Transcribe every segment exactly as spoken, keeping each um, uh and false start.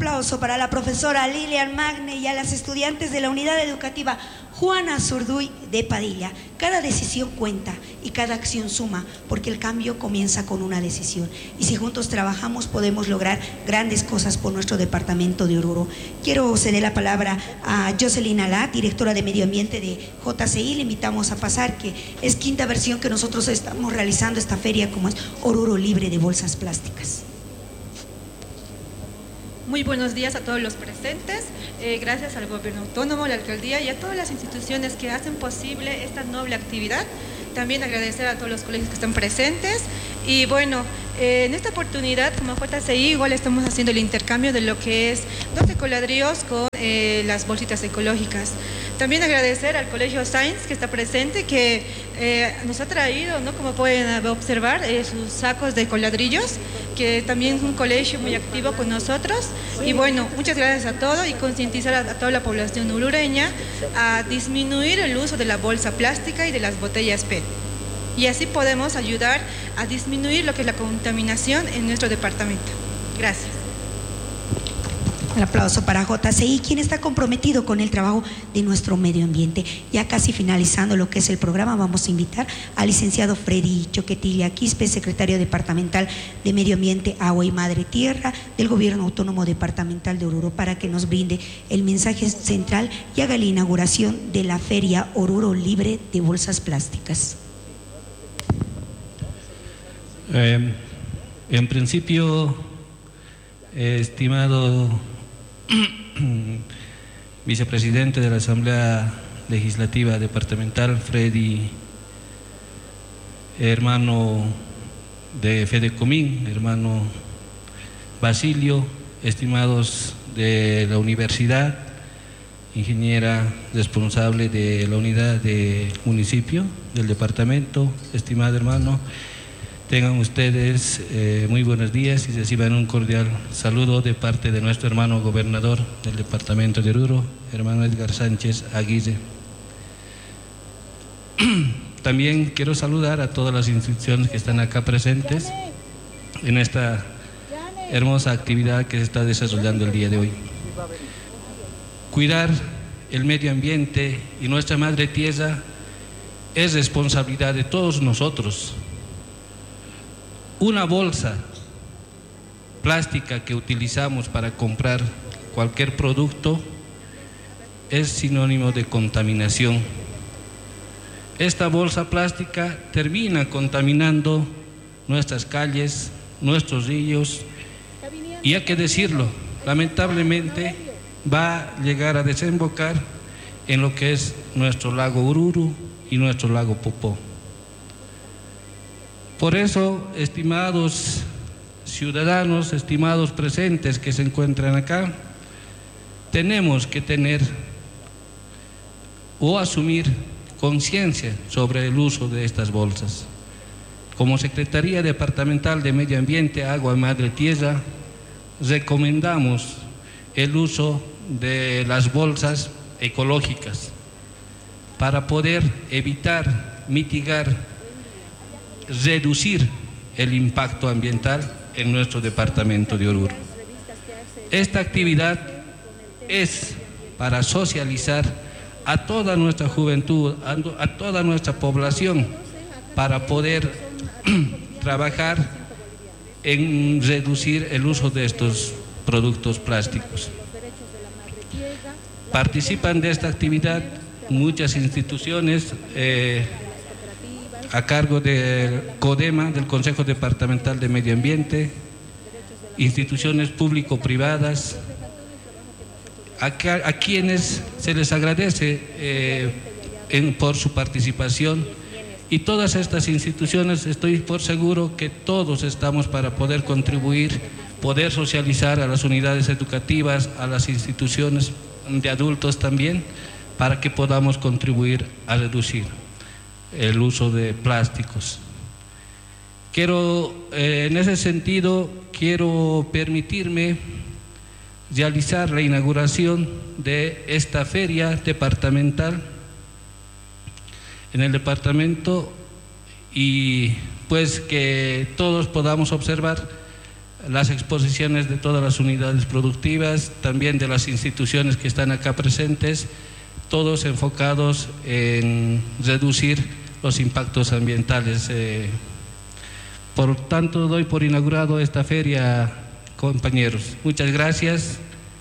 aplauso para la profesora Lilian Magne y a las estudiantes de la unidad educativa Juana Zurduy de Padilla. Cada decisión cuenta y cada acción suma, porque el cambio comienza con una decisión. Y si juntos trabajamos, podemos lograr grandes cosas por nuestro departamento de Oruro. Quiero ceder la palabra a Jocelyn Alá, directora de Medio Ambiente de J C I. Le invitamos a pasar, que es quinta versión que nosotros estamos realizando esta feria, como es Oruro Libre de Bolsas Plásticas. Muy buenos días a todos los presentes. Eh, gracias al Gobierno Autónomo, a la Alcaldía y a todas las instituciones que hacen posible esta noble actividad. También agradecer a todos los colegios que están presentes. Y bueno, eh, en esta oportunidad, como J C I, igual estamos haciendo el intercambio de lo que es doce coladrillos con eh, las bolsitas ecológicas. También agradecer al Colegio Sainz, que está presente, que eh, nos ha traído, ¿no?, como pueden observar, eh, sus sacos de coladrillos, que también es un colegio muy activo con nosotros. Y bueno, muchas gracias a todos y concientizar a, a toda la población urureña a disminuir el uso de la bolsa plástica y de las botellas P E T. Y así podemos ayudar a disminuir lo que es la contaminación en nuestro departamento. Gracias. Un aplauso para J C I, quien está comprometido con el trabajo de nuestro medio ambiente. Ya casi finalizando lo que es el programa, vamos a invitar al licenciado Freddy Choquetilla Quispe, secretario departamental de Medio Ambiente, Agua y Madre Tierra del Gobierno Autónomo Departamental de Oruro, para que nos brinde el mensaje central y haga la inauguración de la Feria Oruro Libre de Bolsas Plásticas. Eh, en principio, eh, estimado vicepresidente de la Asamblea Legislativa Departamental, Freddy, hermano de Fedecomín, hermano Basilio, estimados de la universidad, ingeniera responsable de la unidad de municipio del departamento, estimado hermano, tengan ustedes eh, muy buenos días y reciban un cordial saludo de parte de nuestro hermano gobernador del departamento de Oruro, hermano Edgar Sánchez Aguirre. También quiero saludar a todas las instituciones que están acá presentes en esta hermosa actividad que se está desarrollando el día de hoy. Cuidar el medio ambiente y nuestra madre tierra es responsabilidad de todos nosotros. Una bolsa plástica que utilizamos para comprar cualquier producto es sinónimo de contaminación. Esta bolsa plástica termina contaminando nuestras calles, nuestros ríos, y hay que decirlo, lamentablemente va a llegar a desembocar en lo que es nuestro lago Oruro y nuestro lago Popó. Por eso, estimados ciudadanos, estimados presentes que se encuentran acá, tenemos que tener o asumir conciencia sobre el uso de estas bolsas. Como Secretaría Departamental de Medio Ambiente, Agua y Madre Tierra, recomendamos el uso de las bolsas ecológicas para poder evitar, mitigar, reducir el impacto ambiental en nuestro departamento de Oruro. Esta actividad es para socializar a toda nuestra juventud, a toda nuestra población, para poder trabajar en reducir el uso de estos productos plásticos. Participan de esta actividad muchas instituciones eh, a cargo del CODEMA, del Consejo Departamental de Medio Ambiente, instituciones público-privadas, a, a quienes se les agradece eh, en, por su participación, y todas estas instituciones, estoy por seguro que todos estamos para poder contribuir, poder socializar a las unidades educativas, a las instituciones de adultos también, para que podamos contribuir a reducir el uso de plásticos. Quiero, eh, en ese sentido, quiero permitirme realizar la inauguración de esta feria departamental en el departamento, y pues que todos podamos observar las exposiciones de todas las unidades productivas, también de las instituciones que están acá presentes, todos enfocados en reducir los impactos ambientales. Eh, por tanto, doy por inaugurado esta feria, compañeros. Muchas gracias.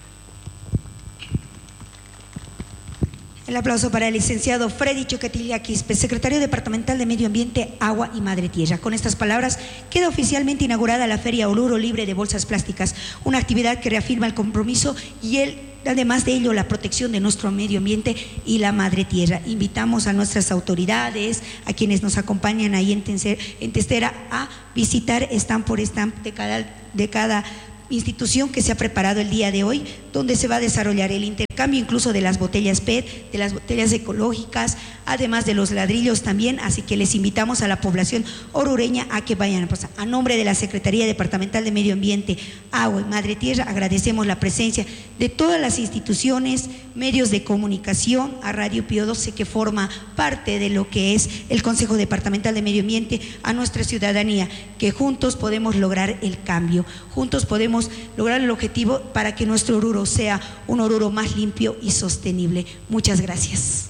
El aplauso para el licenciado Freddy Choquetilla Quispe, secretario departamental de Medio Ambiente, Agua y Madre Tierra. Con estas palabras queda oficialmente inaugurada la Feria Oruro Libre de Bolsas Plásticas, una actividad que reafirma el compromiso y el, además de ello, la protección de nuestro medio ambiente y la Madre Tierra. Invitamos a nuestras autoridades, a quienes nos acompañan ahí en, Tencer, en Testera, a visitar stand por stand de cada, de cada institución que se ha preparado el día de hoy, donde se va a desarrollar el intercambio incluso de las botellas P E T, de las botellas ecológicas, además de los ladrillos también, así que les invitamos a la población orureña a que vayan. Pues, a nombre de la Secretaría Departamental de Medio Ambiente, Agua y Madre Tierra, agradecemos la presencia de todas las instituciones, medios de comunicación, a Radio Pío doce, que forma parte de lo que es el Consejo Departamental de Medio Ambiente, a nuestra ciudadanía, que juntos podemos lograr el cambio, juntos podemos lograr el objetivo para que nuestro Oruro sea un Oruro más limpio y sostenible. Muchas gracias.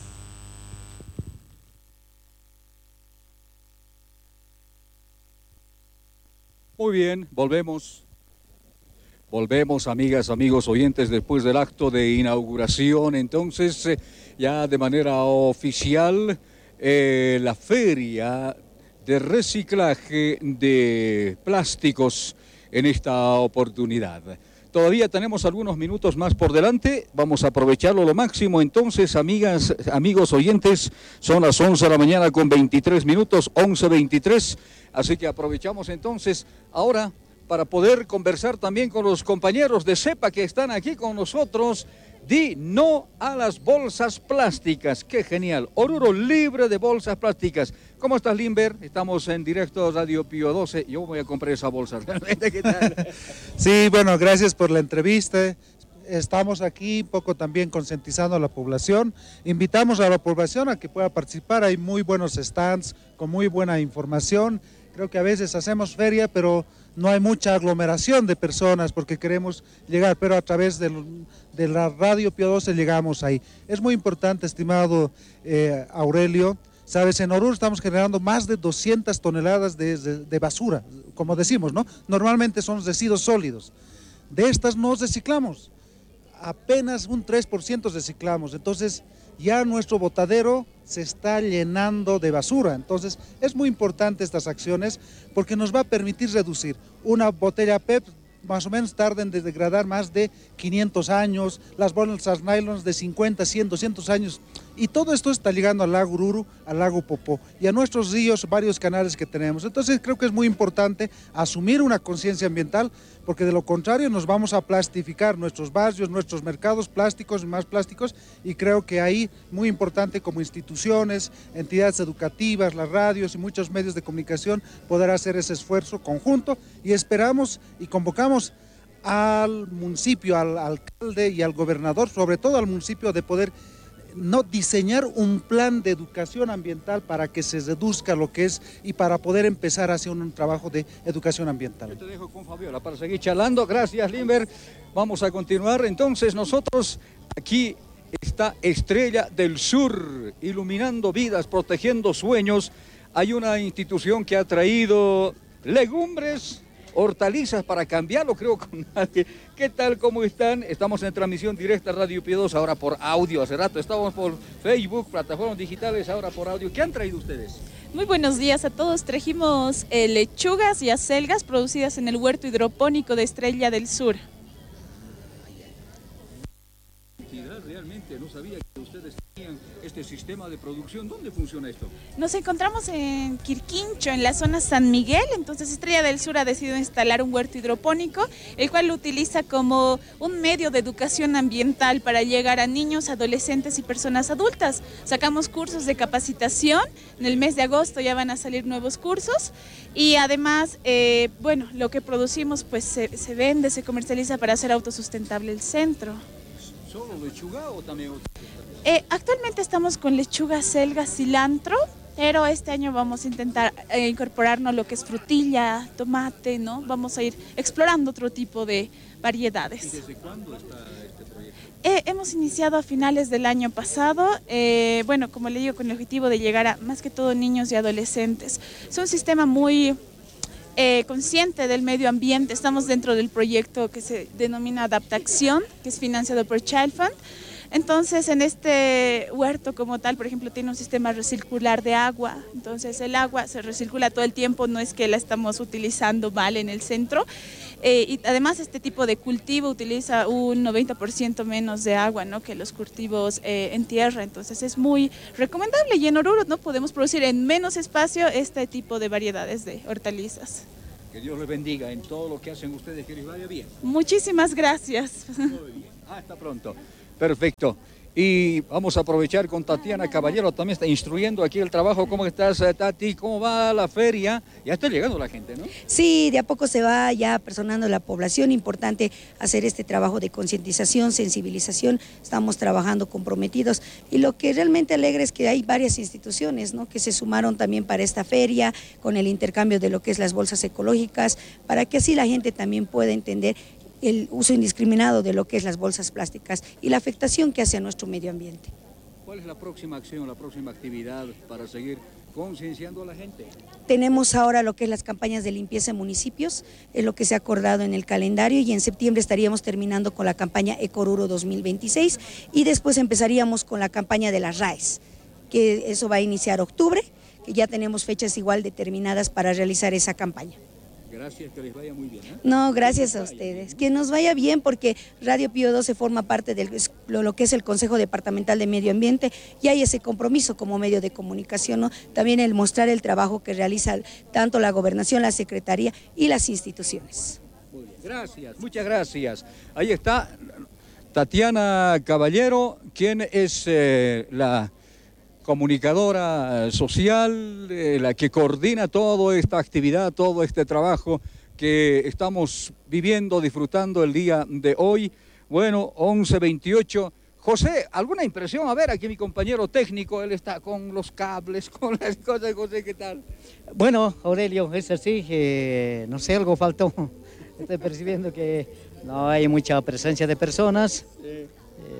Muy bien, volvemos. Volvemos, amigas, amigos oyentes, después del acto de inauguración. Entonces, eh, ya de manera oficial, eh, la feria de reciclaje de plásticos en esta oportunidad. Todavía tenemos algunos minutos más por delante, vamos a aprovecharlo lo máximo. Entonces, amigas, amigos oyentes, son las once de la mañana con veintitrés minutos, once veintitrés, así que aprovechamos entonces ahora para poder conversar también con los compañeros de CEPA que están aquí con nosotros. Di no a las bolsas plásticas. ¡Qué genial! Oruro libre de bolsas plásticas. ¿Cómo estás, Limber? Estamos en directo Radio Pío doce. Yo voy a comprar esa bolsa. ¿Realmente qué tal? Sí, bueno, gracias por la entrevista. Estamos aquí un poco también concientizando a la población. Invitamos a la población a que pueda participar. Hay muy buenos stands con muy buena información. Creo que a veces hacemos feria, pero no hay mucha aglomeración de personas porque queremos llegar, pero a través de, de la Radio Pío doce llegamos ahí. Es muy importante, estimado eh, Aurelio. Sabes, en Oruro estamos generando más de doscientas toneladas de, de, de basura, como decimos, ¿no? Normalmente son residuos sólidos. De estas no reciclamos, apenas un tres por ciento reciclamos, entonces ya nuestro botadero se está llenando de basura. Entonces es muy importante estas acciones porque nos va a permitir reducir. Una botella P E T más o menos tarda en degradar más de quinientos años, las bolsas nylon de cincuenta, cien, doscientos años, y todo esto está llegando al lago Oruro, al lago Popó y a nuestros ríos, varios canales que tenemos. Entonces creo que es muy importante asumir una conciencia ambiental, porque de lo contrario nos vamos a plastificar nuestros barrios, nuestros mercados, plásticos y más plásticos, y creo que ahí muy importante como instituciones, entidades educativas, las radios y muchos medios de comunicación poder hacer ese esfuerzo conjunto, y esperamos y convocamos al municipio, al alcalde y al gobernador, sobre todo al municipio, de poder no diseñar un plan de educación ambiental para que se reduzca lo que es y para poder empezar a hacer un, un trabajo de educación ambiental. Yo te dejo con Fabiola para seguir charlando. Gracias, Limber. Vamos a continuar. Entonces nosotros, aquí está Estrella del Sur, iluminando vidas, protegiendo sueños. Hay una institución que ha traído legumbres, hortalizas para cambiarlo, creo, con nadie. ¿Qué tal? ¿Cómo están? Estamos en transmisión directa Radio Pío doce, ahora por audio. Hace rato estábamos por Facebook, plataformas digitales, ahora por audio. ¿Qué han traído ustedes? Muy buenos días a todos. Trajimos eh, lechugas y acelgas producidas en el huerto hidropónico de Estrella del Sur. Realmente no sabía que ustedes tenían este sistema de producción. ¿Dónde funciona esto? Nos encontramos en Quirquincho, en la zona San Miguel. Entonces Estrella del Sur ha decidido instalar un huerto hidropónico, el cual lo utiliza como un medio de educación ambiental para llegar a niños, adolescentes y personas adultas. Sacamos cursos de capacitación. En el mes de agosto ya van a salir nuevos cursos, y además, eh, bueno, lo que producimos pues se, se vende, se comercializa para hacer autosustentable el centro. ¿Solo lechuga o también otra? Eh, actualmente estamos con lechuga, selga, cilantro pero este año vamos a intentar eh, incorporarnos lo que es frutilla, tomate, ¿no? Vamos a ir explorando otro tipo de variedades. ¿Y desde cuándo está este proyecto? Eh, hemos iniciado a finales del año pasado, eh, bueno, como le digo, con el objetivo de llegar a más que todo niños y adolescentes. Es un sistema muy eh, consciente del medio ambiente. Estamos dentro del proyecto que se denomina Adaptación, que es financiado por Child Fund. Entonces, en este huerto como tal, por ejemplo, tiene un sistema recircular de agua. Entonces, el agua se recircula todo el tiempo, no es que la estamos utilizando mal en el centro. Eh, y además, este tipo de cultivo utiliza un noventa por ciento menos de agua, ¿no?, que los cultivos eh, en tierra. Entonces, es muy recomendable. Y en Oruro, ¿no?, podemos producir en menos espacio este tipo de variedades de hortalizas. Que Dios les bendiga en todo lo que hacen ustedes, que les vaya bien. Muchísimas gracias. Muy bien. Hasta pronto. Perfecto. Y vamos a aprovechar con Tatiana Caballero, también está instruyendo aquí el trabajo. ¿Cómo estás, Tati? ¿Cómo va la feria? Ya está llegando la gente, ¿no? Sí, de a poco se va ya personando la población. Importante hacer este trabajo de concientización, sensibilización. Estamos trabajando comprometidos. Y lo que realmente alegra es que hay varias instituciones, ¿no?, que se sumaron también para esta feria, con el intercambio de lo que es las bolsas ecológicas, para que así la gente también pueda entender el uso indiscriminado de lo que es las bolsas plásticas y la afectación que hace a nuestro medio ambiente. ¿Cuál es la próxima acción, la próxima actividad para seguir concienciando a la gente? Tenemos ahora lo que es las campañas de limpieza en municipios, es lo que se ha acordado en el calendario, y en septiembre estaríamos terminando con la campaña Ecoruro dos mil veintiséis y después empezaríamos con la campaña de las R A Es, que eso va a iniciar octubre, que ya tenemos fechas igual determinadas para realizar esa campaña. Gracias, que les vaya muy bien, ¿eh? No, gracias a ustedes. Que nos vaya bien, porque Radio Pío doce forma parte de lo que es el Consejo Departamental de Medio Ambiente y hay ese compromiso como medio de comunicación, ¿no? También el mostrar el trabajo que realiza tanto la Gobernación, la Secretaría y las instituciones. Muy bien, gracias, muchas gracias. Ahí está Tatiana Caballero, quien es eh, la comunicadora social, eh, la que coordina toda esta actividad, todo este trabajo que estamos viviendo, disfrutando el día de hoy. Bueno, once veintiocho. José, ¿alguna impresión? A ver, aquí mi compañero técnico, él está con los cables, con las cosas. José, ¿qué tal? Bueno, Aurelio, es así, eh, no sé, algo faltó. Estoy percibiendo que no hay mucha presencia de personas. Eh,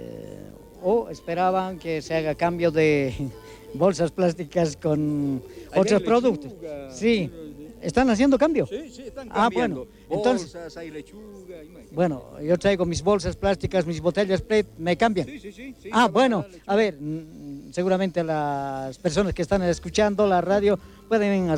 o esperaban que se haga cambio de bolsas plásticas con otros productos. Sí, ¿están haciendo cambio? Sí, sí, están cambiando. Ah, bueno, entonces, bolsas, hay lechuga. Y... Bueno, yo traigo mis bolsas plásticas, mis botellas P E T, ¿me cambian? Sí, sí, sí. sí ah, bueno, a ver, seguramente las personas que están escuchando la radio pueden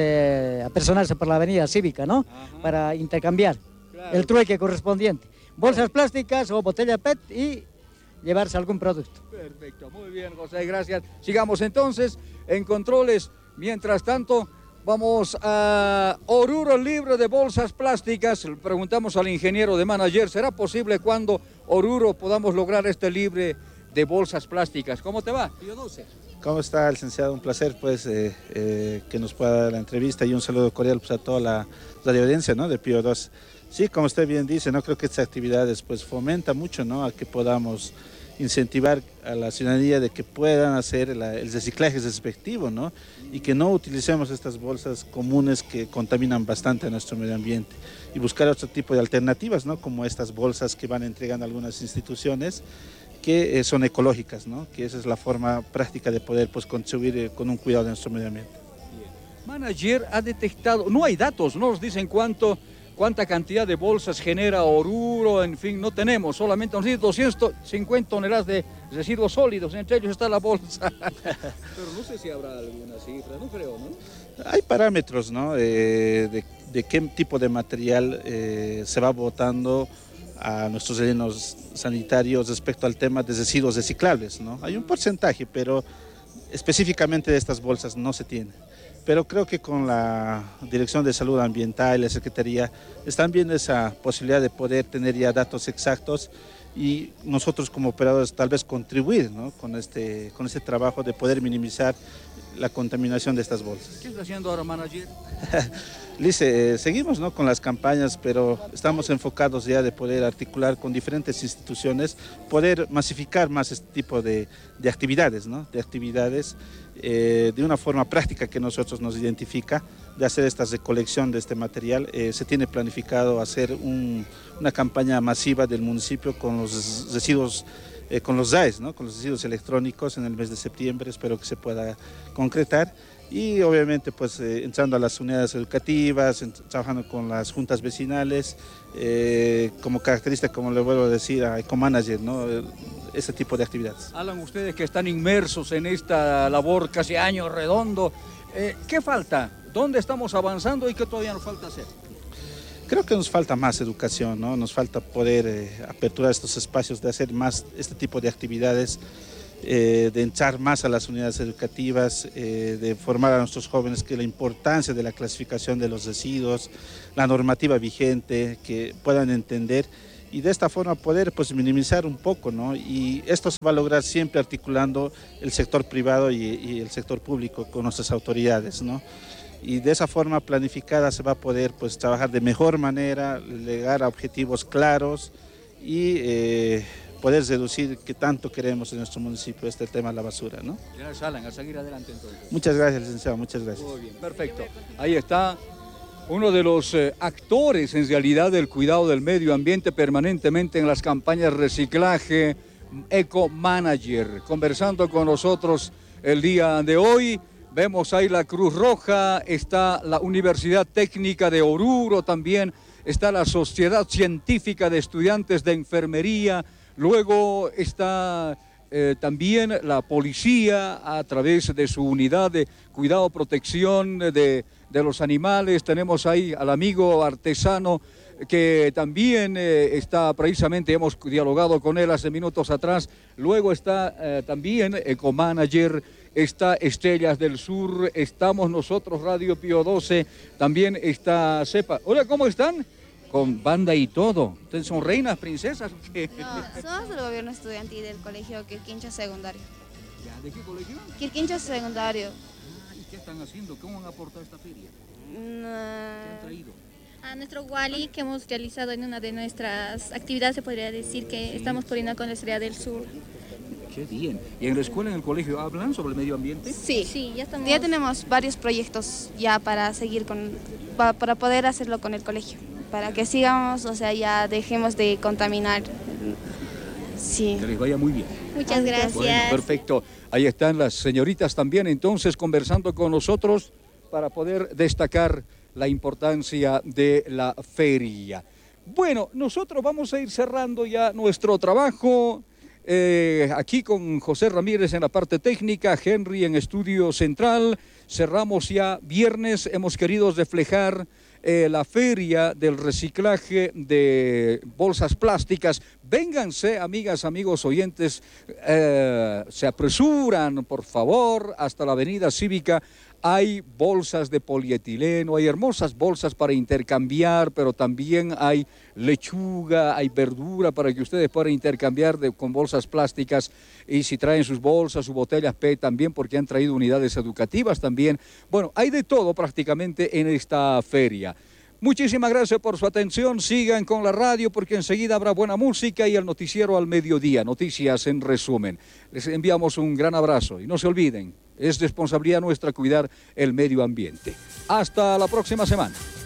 eh, apersonarse por la avenida Cívica, ¿no? Ajá. Para intercambiar claro. El trueque correspondiente. Bolsas plásticas o botella P E T y llevarse algún producto. Perfecto, muy bien, José, gracias. Sigamos entonces en controles. Mientras tanto, vamos a Oruro libre de bolsas plásticas. Le preguntamos al ingeniero de manager, ¿será posible cuando Oruro podamos lograr este libre de bolsas plásticas? ¿Cómo te va, Pío doce? ¿Cómo está, licenciado? Un placer, pues, eh, eh, que nos pueda dar la entrevista y un saludo cordial, pues, a toda la, la audiencia, ¿no?, de Pío doce. Sí, como usted bien dice, no creo que estas actividades pues fomenta mucho, ¿no?, a que podamos incentivar a la ciudadanía de que puedan hacer la, el reciclaje respectivo, ¿no?, y que no utilicemos estas bolsas comunes que contaminan bastante a nuestro medio ambiente y buscar otro tipo de alternativas, ¿no?, como estas bolsas que van entregando algunas instituciones que eh, son ecológicas, ¿no?, que esa es la forma práctica de poder pues contribuir eh, con un cuidado de nuestro medio ambiente. Manager ha detectado, no hay datos, no nos dicen cuánto cuánta cantidad de bolsas genera Oruro, en fin, no tenemos, solamente nos dicen doscientas cincuenta toneladas de residuos sólidos, entre ellos está la bolsa. Pero no sé si habrá alguna cifra, no creo, ¿no? Hay parámetros, ¿no?, eh, de, de qué tipo de material eh, se va botando a nuestros rellenos sanitarios respecto al tema de residuos reciclables, ¿no? Hay un porcentaje, pero específicamente de estas bolsas no se tiene. Pero creo que con la Dirección de Salud Ambiental y la Secretaría están viendo esa posibilidad de poder tener ya datos exactos y nosotros como operadores tal vez contribuir, ¿no?, con este, con este trabajo de poder minimizar la contaminación de estas bolsas. ¿Qué está haciendo ahora, manager? Lice, eh, seguimos, ¿no?, con las campañas, pero estamos enfocados ya de poder articular con diferentes instituciones, poder masificar más este tipo de, de actividades, ¿no?, de actividades eh, de una forma práctica que nosotros nos identifica, de hacer esta recolección de este material. Eh, se tiene planificado hacer un, una campaña masiva del municipio con los residuos, eh, con los R A Es, ¿no? Con los residuos electrónicos en el mes de septiembre, espero que se pueda concretar. Y obviamente pues eh, entrando a las unidades educativas, en, trabajando con las juntas vecinales, eh, como característica, como le vuelvo a decir, a Ecomanager, ¿no? Ese tipo de actividades. Hablan ustedes que están inmersos en esta labor casi año redondo. Eh, ¿Qué falta? ¿Dónde estamos avanzando y qué todavía nos falta hacer? Creo que nos falta más educación, ¿no? Nos falta poder eh, aperturar estos espacios, de hacer más este tipo de actividades, eh, de entrar más a las unidades educativas, eh, de formar a nuestros jóvenes que la importancia de la clasificación de los residuos, la normativa vigente, que puedan entender y de esta forma poder pues minimizar un poco, ¿no? Y esto se va a lograr siempre articulando el sector privado y, y el sector público con nuestras autoridades, ¿no? Y de esa forma planificada se va a poder pues trabajar de mejor manera, llegar a objetivos claros y eh, poder reducir que tanto queremos en nuestro municipio este tema de la basura, ¿no? Gracias, Alan, a seguir adelante entonces. Muchas gracias, licenciado, muchas gracias. Muy bien, perfecto. Ahí está uno de los eh, actores en realidad del cuidado del medio ambiente permanentemente en las campañas de reciclaje, Ecomanager, conversando con nosotros el día de hoy. Vemos ahí la Cruz Roja, está la Universidad Técnica de Oruro también, está la Sociedad Científica de Estudiantes de Enfermería, luego está eh, también la policía a través de su unidad de cuidado, protección de, de los animales. Tenemos ahí al amigo artesano que también eh, está precisamente, hemos dialogado con él hace minutos atrás. Luego está eh, también Ecomanager, está Estrellas del Sur, estamos nosotros, Radio Pío doce, también está CEPA. Hola, ¿cómo están? Con banda y todo. ¿Ustedes son reinas, princesas? ¿Qué? No, somos del gobierno estudiantil del colegio Quirquincho Secundario. ¿Ya? ¿De qué colegio? Quirquincho Secundario. Ah, ¿y qué están haciendo? ¿Cómo han aportado esta feria? No. ¿Qué han traído? A nuestro Wally que hemos realizado en una de nuestras actividades, se podría decir que sí, estamos poniendo con la Estrella del Sur. Qué bien. ¿Y en la escuela, en el colegio, hablan sobre el medio ambiente? Sí, sí, ya estamos. Ya tenemos varios proyectos ya para seguir con, para, para poder hacerlo con el colegio, para que sigamos, o sea, ya dejemos de contaminar. Sí. Que les vaya muy bien. Muchas gracias. Bueno, perfecto. Ahí están las señoritas también, entonces, conversando con nosotros para poder destacar la importancia de la feria. Bueno, nosotros vamos a ir cerrando ya nuestro trabajo. Eh, aquí con José Ramírez en la parte técnica, Henry en estudio central. Cerramos ya viernes, hemos querido reflejar eh, la feria del reciclaje de bolsas plásticas. Vénganse, amigas, amigos oyentes, eh, se apresuran, por favor, hasta la avenida Cívica. Hay bolsas de polietileno, hay hermosas bolsas para intercambiar, pero también hay lechuga, hay verdura para que ustedes puedan intercambiar de, con bolsas plásticas, y si traen sus bolsas, sus botellas P E también, porque han traído unidades educativas también. Bueno, hay de todo prácticamente en esta feria. Muchísimas gracias por su atención, sigan con la radio porque enseguida habrá buena música y el noticiero al mediodía, noticias en resumen. Les enviamos un gran abrazo y no se olviden, es responsabilidad nuestra cuidar el medio ambiente. Hasta la próxima semana.